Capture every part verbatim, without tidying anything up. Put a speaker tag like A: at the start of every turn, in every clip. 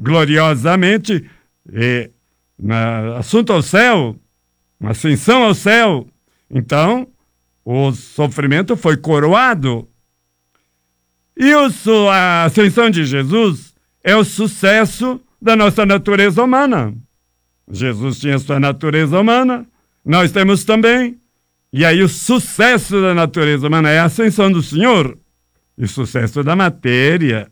A: gloriosamente, e, na, assunto ao céu, ascensão ao céu. Então, o sofrimento foi coroado. E o, a ascensão de Jesus é o sucesso da nossa natureza humana. Jesus tinha sua natureza humana, nós temos também. E aí o sucesso da natureza humana é a ascensão do Senhor e o sucesso da matéria.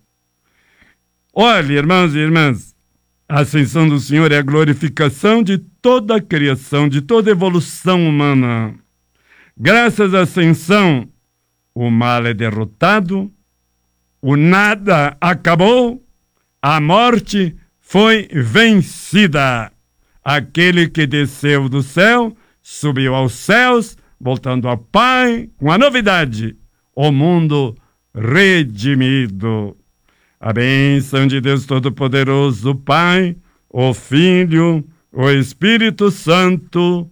A: Olha, irmãos e irmãs, a ascensão do Senhor é a glorificação de toda a criação, de toda a evolução humana. Graças à ascensão, o mal é derrotado, o nada acabou, a morte foi vencida. Aquele que desceu do céu, subiu aos céus, voltando ao Pai, com a novidade, o mundo redimido. A bênção de Deus Todo-Poderoso, Pai, o Filho, o Espírito Santo.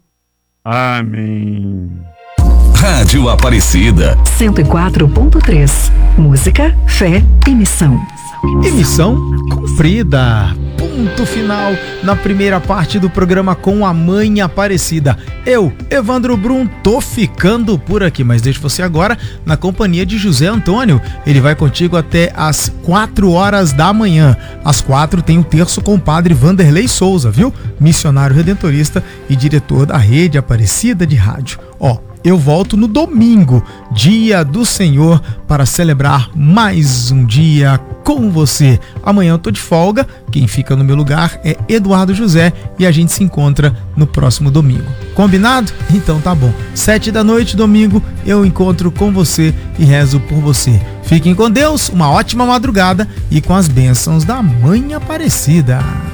A: Amém.
B: Rádio Aparecida
C: cento e quatro ponto três. Música, fé e missão.
D: E missão cumprida. Ponto final na primeira parte do programa com a Mãe Aparecida. Eu, Evandro Brum, tô ficando por aqui, mas deixo você agora na companhia de José Antônio. Ele vai contigo até às quatro horas da manhã. Às quatro tem o terço com o padre Vanderlei Souza, viu? Missionário redentorista e diretor da Rede Aparecida de Rádio. Ó, eu volto no domingo, dia do Senhor, para celebrar mais um dia com você. Amanhã eu tô de folga, quem fica no meu lugar é Eduardo José e a gente se encontra no próximo domingo. Combinado? Então tá bom. Sete da noite, domingo, eu encontro com você e rezo por você. Fiquem com Deus, uma ótima madrugada e com as bênçãos da Mãe Aparecida.